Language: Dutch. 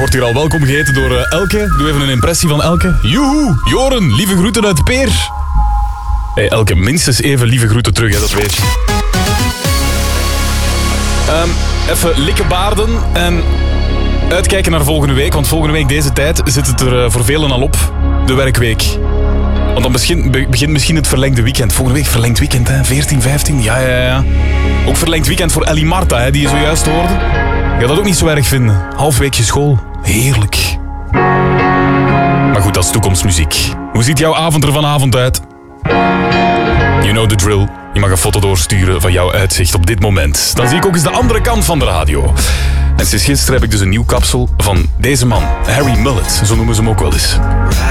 wordt hier al welkom geheten door Elke. Doe even een impressie van Elke. Joehoe, Joren, lieve groeten uit Peer. Hey, Elke, minstens even lieve groeten terug, hè, dat weet je. Even likke baarden en uitkijken naar volgende week. Want volgende week deze tijd zit het er voor velen al op. De werkweek. Want dan begint misschien het verlengde weekend. Volgende week verlengd weekend, hè? 14, 15. Ja. Ook verlengd weekend voor Ellie Marta, hè, die je zojuist hoorde. Je gaat dat ook niet zo erg vinden. Halfweekje school. Heerlijk. Maar goed, dat is toekomstmuziek. Hoe ziet jouw avond er vanavond uit? You know the drill. Je mag een foto doorsturen van jouw uitzicht op dit moment. Dan zie ik ook eens de andere kant van de radio. En sinds gisteren heb ik dus een nieuw kapsel van deze man. Harry Mullet, zo noemen ze hem ook wel eens.